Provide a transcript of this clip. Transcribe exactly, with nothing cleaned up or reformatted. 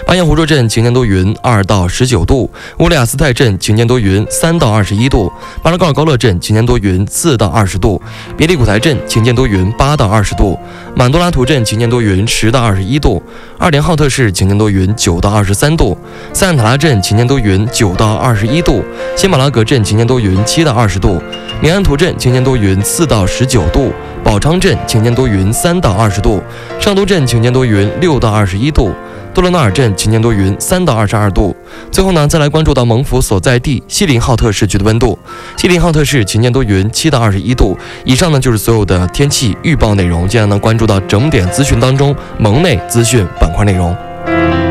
巴彦湖州镇晴间多云，二到十九度；乌里雅斯泰镇晴间多云，三到二十一度；巴拉高尔高勒镇晴间多云，四到二十度；别里古台镇晴间多云，八到二十度；满多拉图镇晴间多云，十到二十一度；二连浩特市晴间多云，九到二十三度；塞岸塔拉镇晴间多云，九到二十一度；新马拉格镇晴间多云，七到二十度；明安图镇晴间多云，四到十九度；宝昌镇晴间多云，三到二十度；上都镇晴间多云，六到二十一度；多伦纳尔镇晴间多云，三到二十二度。最后呢，再来关注到蒙福所在地锡林浩特市区的温度。锡林浩特市晴间多云，七到二十一度。以上呢就是所有的天气预报内容。接下来呢，关注到整点资讯当中蒙内资讯板块内容。